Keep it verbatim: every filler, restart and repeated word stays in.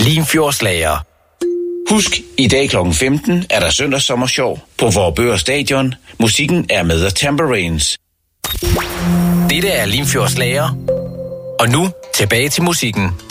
Limfjordslager. Husk, i dag klokken femten er der søndagssommershow på Vorupør Stadion. Musikken er med The Tambourines. Dette er Limfjordslager. Og nu tilbage til musikken.